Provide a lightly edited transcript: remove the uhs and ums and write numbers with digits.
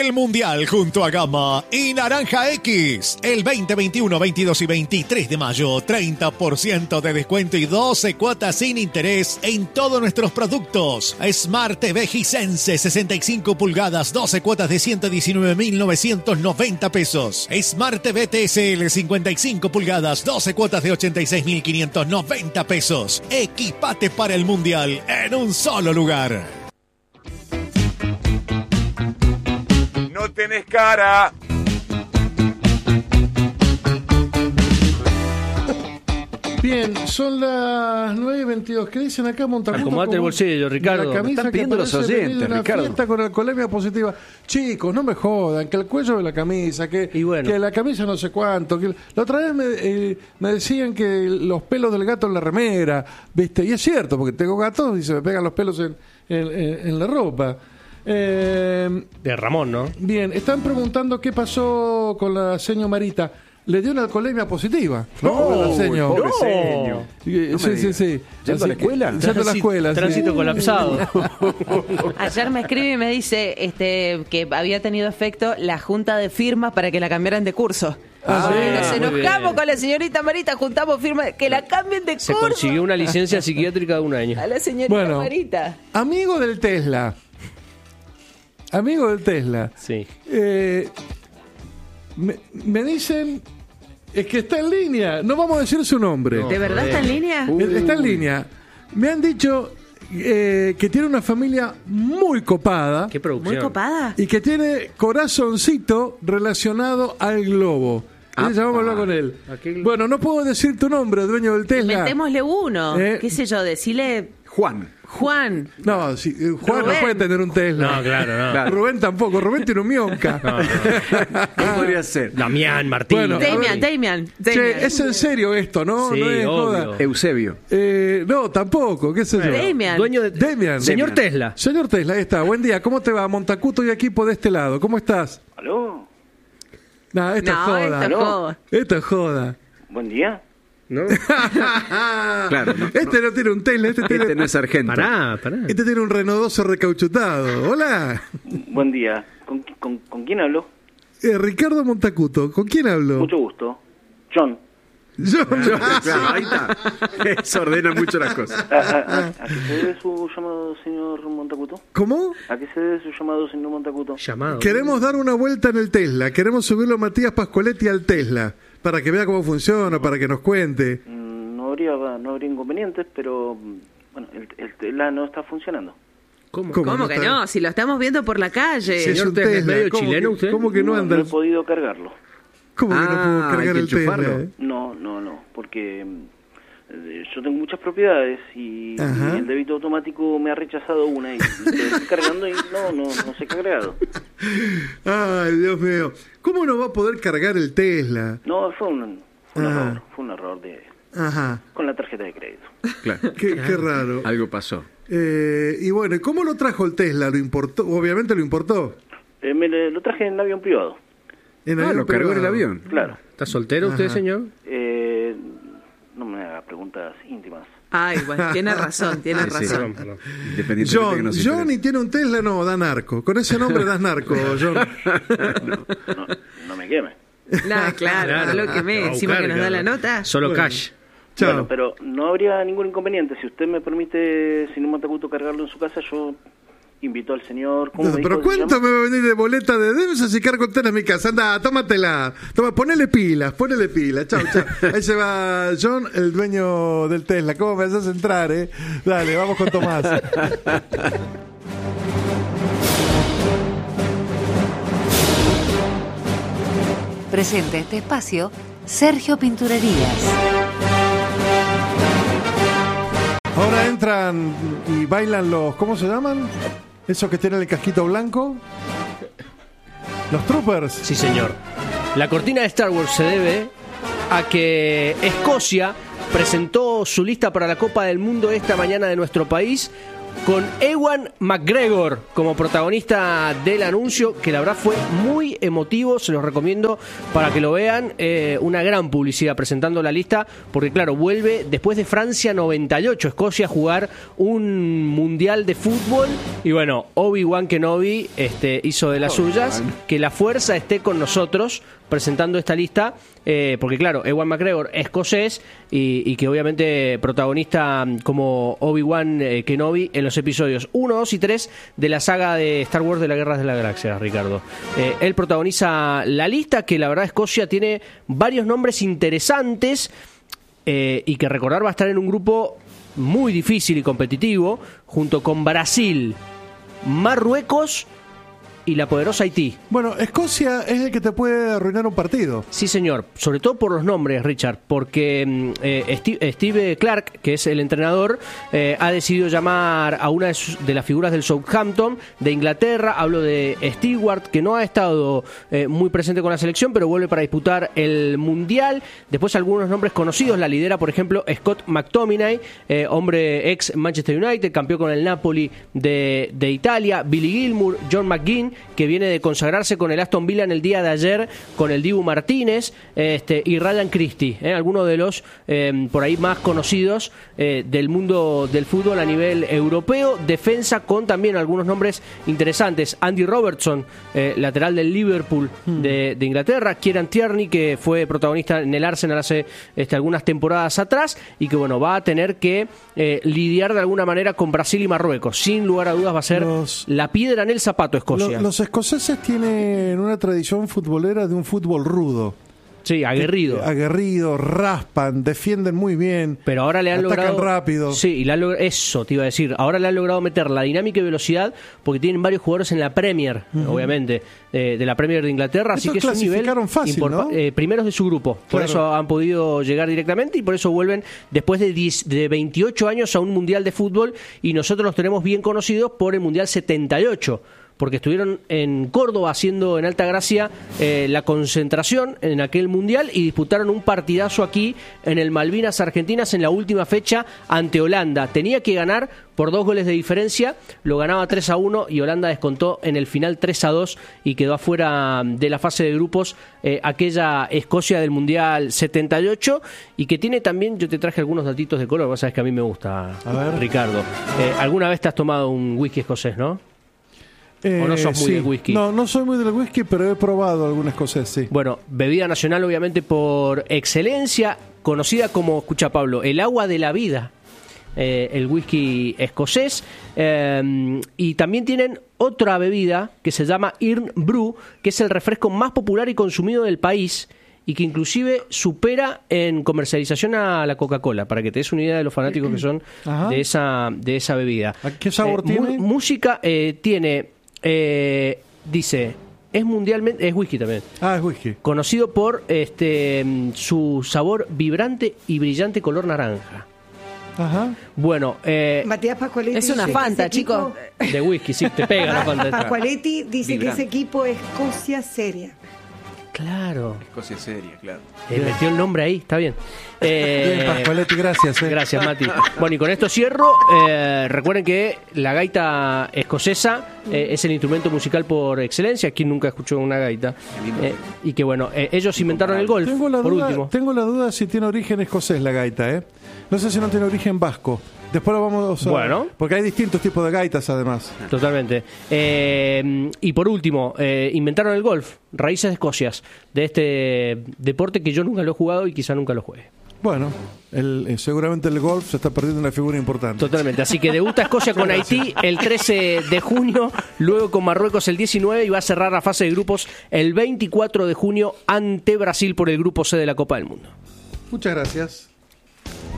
el Mundial junto a Gama y Naranja X. El 20, 21, 22 y 23 de mayo, 30% de descuento y 12 cuotas sin interés en todos nuestros productos. Smart TV Hisense 65 pulgadas, 12 cuotas de 119.990 pesos. Smart TV TSL 55 pulgadas, 12 cuotas de 86.590 pesos. Equipate para el Mundial en un solo lugar. No tenés cara. Bien, son las 9:22. ¿Qué dicen acá, Montacuto? Acomodate el bolsillo, Ricardo. La camisa Están pidiendo que los parece venir de oyentes, una Ricardo. fiesta con alcoholemia positiva. Chicos, no me jodan, que el cuello de la camisa, que la camisa no sé cuánto. La otra vez me decían que los pelos del gato en la remera, ¿viste? Y es cierto, porque tengo gatos y se me pegan los pelos en la ropa. De Ramón, ¿no? Bien, están preguntando qué pasó con la señora Marita. Le dio una alcoholemia positiva. ¿No? Señor. Pobre señor. Sí. ¿Yendo a la escuela? Yendo a la escuela. Tránsito colapsado. Ayer me escribe y me dice que había tenido efecto la junta de firmas para que la cambiaran de curso. Nos enojamos con la señorita Marita, juntamos firmas, que la cambien de curso. Se consiguió una licencia psiquiátrica de un año. A la señorita Marita. Amigo del Tesla. Sí. Me dicen... Es que está en línea. No vamos a decir su nombre. ¿De verdad está en línea? Está en línea. Me han dicho que tiene una familia muy copada. ¿Qué producción? Muy copada. Y que tiene corazoncito relacionado al globo. Vamos a hablar con él. Bueno, no puedo decir tu nombre, dueño del Tesla. Inventémosle uno. ¿Qué sé yo? Decile... Juan. No, Juan Rubén. No puede tener un Tesla. No, claro. Rubén tampoco. Rubén tiene un Mionca. ¿Qué podría ser? Damián, Martín. Bueno, Damian. Che, es en serio esto, ¿no? Sí, no es obvio. joda. Eusebio. No, tampoco. ¿Qué sé yo? Damian. Dueño de... Damian. Señor Tesla. Señor Tesla, ahí está. Buen día. ¿Cómo te va? Montacuto y equipo de este lado. ¿Cómo estás? ¿Aló? No, esto es joda. Esto es joda. Buen día. ¿No? Claro. Este no tiene un Tesla. Este no es sargento. Pará. Este tiene un Renault 12 recauchutado. Hola. Buen día. ¿Con quién hablo? Ricardo Montacuto. ¿Con quién hablo? Mucho gusto. John. Claro, ahí está. Se ordenan mucho las cosas. ¿A qué se debe su llamado, señor Montacuto? ¿Cómo? ¿A qué se debe su llamado, señor Montacuto? Queremos dar una vuelta en el Tesla. Queremos subirlo a Matías Pascoletti al Tesla. Para que vea cómo funciona, para que nos cuente. No habría inconvenientes, pero bueno, el Tesla no está funcionando. ¿Cómo que no? Si lo estamos viendo por la calle. Si es un Tesla, medio ¿cómo chileno que, usted? ¿Cómo que no anda? No he podido cargarlo. ¿Cómo que no puedo cargar el Tesla? No, porque yo tengo muchas propiedades y el débito automático me ha rechazado una y estoy cargando y no se ha cargado. Ay, Dios mío. ¿Cómo no va a poder cargar el Tesla? No, fue un error con la tarjeta de crédito. Claro. Qué raro. Algo pasó. Y bueno, ¿y cómo lo trajo el Tesla? ¿Lo importó? Obviamente lo importó. Lo traje en avión privado. Lo cargó en el avión. Claro. ¿Está soltero usted, señor? No me haga preguntas íntimas. Ay, bueno, tiene razón. Johnny tiene un Tesla, no, da narco. Con ese nombre das narco, John. No me queme. Claro, no lo quemé, encima que nos da la nota. Solo cash. Chao. Bueno, pero no habría ningún inconveniente. Si usted me permite, señor Montacuto, cargarlo en su casa, yo invito al señor. Pero ¿cuánto me va a venir de boleta de debes si cargo el Tesla en mi casa? Anda, tómatela. Ponele pilas. Chao. Ahí se va John, el dueño del Tesla. ¿Cómo me haces entrar, Dale, vamos con Tomás. Presenta este espacio Sergio Pinturerías. Ahora entran y bailan los... ¿Cómo se llaman? ¿Esos que tienen el casquito blanco? ¿Los Troopers? Sí, señor. La cortina de Star Wars se debe a que Escocia presentó su lista para la Copa del Mundo esta mañana de nuestro país con Ewan McGregor como protagonista del anuncio, que la verdad fue muy emotivo, se los recomiendo para que lo vean. Una gran publicidad presentando la lista, porque claro, vuelve después de Francia 98, Escocia, a jugar un mundial de fútbol, y bueno, Obi-Wan Kenobi hizo de las suyas, que la fuerza esté con nosotros presentando esta lista, porque claro, Ewan McGregor es escocés y que obviamente protagonista como Obi-Wan Kenobi en los episodios 1, 2 y 3 de la saga de Star Wars de la Guerra de la Galaxia, Ricardo. Él protagoniza la lista, que la verdad Escocia tiene varios nombres interesantes y que recordar va a estar en un grupo muy difícil y competitivo, junto con Brasil, Marruecos y la poderosa Haití. Bueno, Escocia es el que te puede arruinar un partido. Sí, señor. Sobre todo por los nombres, Richard, porque Steve Clarke, que es el entrenador, ha decidido llamar a una de las figuras del Southampton de Inglaterra. Hablo de Stewart, que no ha estado muy presente con la selección, pero vuelve para disputar el Mundial. Después algunos nombres conocidos. La lidera, por ejemplo, Scott McTominay, hombre ex Manchester United, campeón con el Napoli de Italia. Billy Gilmour, John McGinn, que viene de consagrarse con el Aston Villa en el día de ayer, con el Dibu Martínez, y Ryan Christie, algunos de los por ahí más conocidos del mundo del fútbol a nivel europeo. Defensa con también algunos nombres interesantes: Andy Robertson, lateral del Liverpool de Inglaterra; Kieran Tierney, que fue protagonista en el Arsenal hace algunas temporadas atrás, y que bueno, va a tener que lidiar de alguna manera con Brasil y Marruecos. Sin lugar a dudas va a ser la piedra en el zapato Escocia. Los escoceses tienen una tradición futbolera de un fútbol rudo. Sí, aguerrido. Aguerrido, raspan, defienden muy bien. Pero ahora le han atacan logrado. rápido. Sí, eso te iba a decir. Ahora le han logrado meter la dinámica y velocidad, porque tienen varios jugadores en la Premier, obviamente, de la Premier de Inglaterra. Así que es un nivel fácil, ¿no? Primeros de su grupo. Por eso han podido llegar directamente, y por eso vuelven después de 28 años a un mundial de fútbol. Y nosotros los tenemos bien conocidos por el Mundial 78. Porque estuvieron en Córdoba haciendo en Altagracia la concentración en aquel mundial, y disputaron un partidazo aquí en el Malvinas Argentinas en la última fecha ante Holanda. Tenía que ganar por 2 goles de diferencia, lo ganaba 3-1 y Holanda descontó en el final 3-2 y quedó afuera de la fase de grupos aquella Escocia del Mundial 78, y que tiene también, yo te traje algunos datitos de color, vos sabés que a mí me gusta, Ricardo. ¿Alguna vez te has tomado un whisky escocés, no? ¿O no sos muy del whisky? No soy muy del whisky, pero he probado algún escocés, sí. Bueno, bebida nacional obviamente por excelencia, conocida como, escucha Pablo, el agua de la vida, el whisky escocés. Y también tienen otra bebida que se llama Irn Bru, que es el refresco más popular y consumido del país, y que inclusive supera en comercialización a la Coca-Cola, para que te des una idea de los fanáticos que son de esa bebida. ¿Qué sabor tiene? Música tiene... dice, es mundialmente, es whisky también. Es whisky. Conocido por su sabor vibrante y brillante color naranja. Ajá. Bueno, Matías Pascualetti es una Fanta, chicos. De whisky, sí, te pega la Fanta. Pascualetti dice que ese equipo es Escocia seria. Claro. Escocia seria, claro. Metió el nombre ahí, está bien. Bien, Pascualetti, gracias. Gracias, Mati. Bueno, y con esto cierro. Recuerden que la gaita escocesa es el instrumento musical por excelencia. ¿Quién nunca escuchó una gaita? Y que bueno, ellos inventaron el golf. Tengo la duda si tiene origen escocés la gaita, No sé si no tiene origen vasco. Después lo vamos a... Bueno. Porque hay distintos tipos de gaitas, además. Totalmente. Y por último, inventaron el golf, raíces de Escocias, de este deporte que yo nunca lo he jugado y quizá nunca lo juegue. Bueno, seguramente el golf se está perdiendo una figura importante. Totalmente. Así que debuta Escocia con Haití el 13 de junio, luego con Marruecos el 19, y va a cerrar la fase de grupos el 24 de junio ante Brasil por el grupo C de la Copa del Mundo. Muchas gracias.